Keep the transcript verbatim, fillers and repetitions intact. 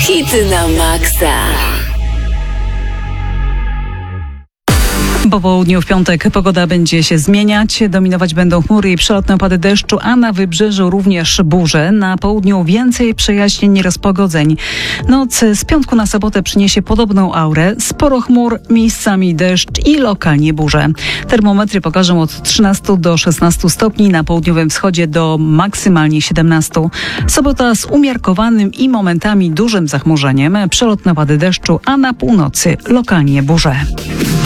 Hity na maksa. Po południu w piątek pogoda będzie się zmieniać. Dominować będą chmury i przelotne opady deszczu, a na wybrzeżu również burze. Na południu więcej przejaśnień i rozpogodzeń. Noc z piątku na sobotę przyniesie podobną aurę. Sporo chmur, miejscami deszcz i lokalnie burze. Termometry pokażą od trzynastu do szesnastu stopni, na południowym wschodzie do maksymalnie siedemnastu. Sobota z umiarkowanym i momentami dużym zachmurzeniem. Przelotne opady deszczu, a na północy lokalnie burze.